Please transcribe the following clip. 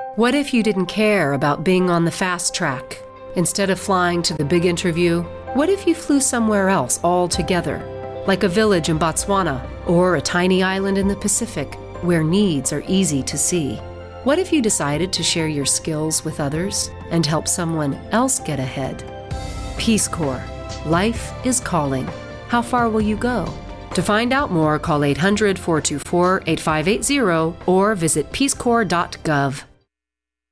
What if you didn't care about being on the fast track? Instead of flying to the big interview, what if you flew somewhere else altogether? Like a village in Botswana or a tiny island in the Pacific where needs are easy to see. What if you decided to share your skills with others and help someone else get ahead? Peace Corps. Life is calling. How far will you go? To find out more, call 800-424-8580 or visit peacecorps.gov.